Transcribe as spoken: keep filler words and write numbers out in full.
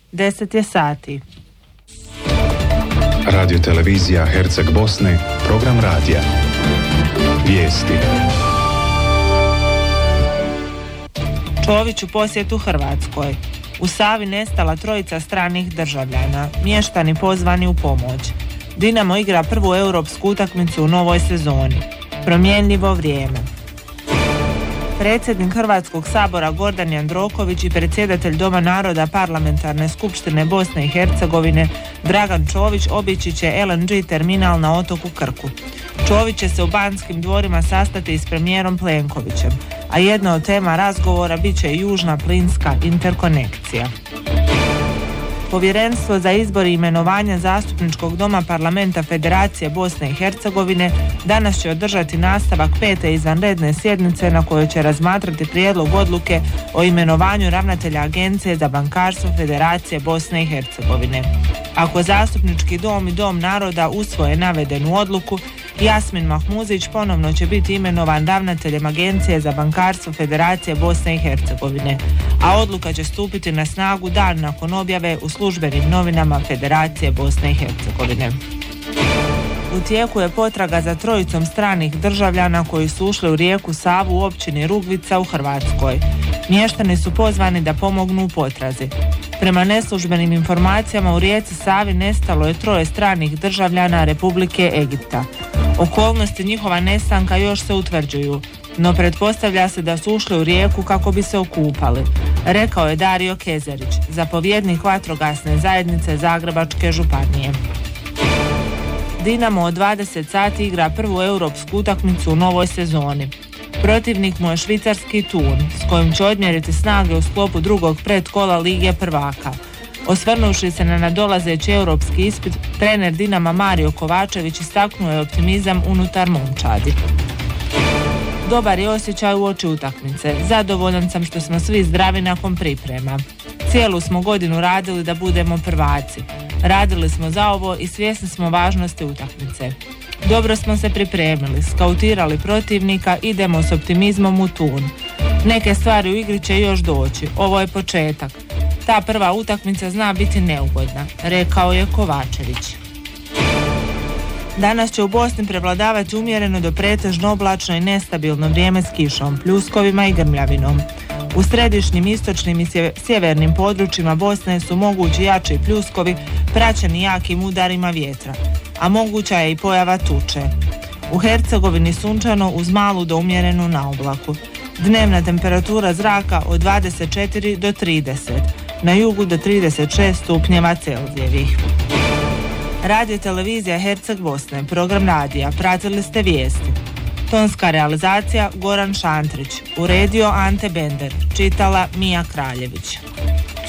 deset je sati. Radio televizija Herceg Bosne, program radija. Vijesti. Čović u posjetu Hrvatskoj. U Savi nestala trojica stranih državljana, mještani pozvani u pomoć. Dinamo igra prvu europsku utakmicu u novoj sezoni. Promjenljivo vrijeme. Predsjednik Hrvatskog sabora Gordan Jandroković i predsjedatelj Doma naroda Parlamentarne skupštine Bosne i Hercegovine Dragan Čović obići će L N G terminal na otoku Krku. Čović će se u Banskim dvorima sastati s premijerom Plenkovićem, a jedna od tema razgovora bit će i južna plinska interkonekcija. Povjerenstvo za izbor i imenovanja zastupničkog doma Parlamenta Federacije Bosne i Hercegovine danas će održati nastavak pete izvanredne sjednice na kojoj će razmatrati prijedlog odluke o imenovanju ravnatelja Agencije za bankarstvo Federacije Bosne i Hercegovine. Ako zastupnički dom i dom naroda usvoje navedenu odluku, Jasmin Mahmuzić ponovno će biti imenovan ravnateljem Agencije za bankarstvo Federacije Bosne i Hercegovine, a odluka će stupiti na snagu dan nakon objave u službenim novinama Federacije Bosne i Hercegovine. U tijeku je potraga za trojicom stranih državljana koji su ušli u rijeku Savu u općini Rugvica u Hrvatskoj. Mještani su pozvani da pomognu u potrazi. Prema neslužbenim informacijama u rijeci Savi nestalo je troje stranih državljana Republike Egipta. Okolnosti njihova nestanka još se utvrđuju, no pretpostavlja se da su ušli u rijeku kako bi se okupali, rekao je Dario Kezerić, zapovjednik vatrogasne zajednice Zagrebačke županije. Dinamo od dvadeset sati igra prvu europsku utakmicu u novoj sezoni. Protivnik mu je švicarski Thun, s kojim će odmjeriti snage u sklopu drugog predkola Lige prvaka. Osvrnuši se na nadolazeći europski ispit, trener Dinama Mario Kovačević istaknuo je optimizam unutar momčadi. Dobar je osjećaj uoči utakmice. Zadovoljan sam što smo svi zdravi nakon priprema. Cijelu smo godinu radili da budemo prvaci. Radili smo za ovo i svjesni smo važnosti utakmice. Dobro smo se pripremili, skautirali protivnika, idemo s optimizmom u Thun. Neke stvari u igri će još doći, ovo je početak. Ta prva utakmica zna biti neugodna, rekao je Kovačević. Danas će u Bosni prevladavati umjereno do pretežno oblačno i nestabilno vrijeme s kišom, pljuskovima i grmljavinom. U središnjim, istočnim i sjevernim područjima Bosne su mogući jači pljuskovi praćeni jakim udarima vjetra, a moguća je i pojava tuče. U Hercegovini sunčano uz malu do umjerenu naoblaku. Dnevna temperatura zraka od dvadeset četiri do trideset, na jugu do trideset šest stupnjeva Celzijevih. Radio televizija Herceg Bosne, program radija, pratili ste vijesti. Tonska realizacija Goran Šantrić, uredio Ante Bender, čitala Mija Kraljević.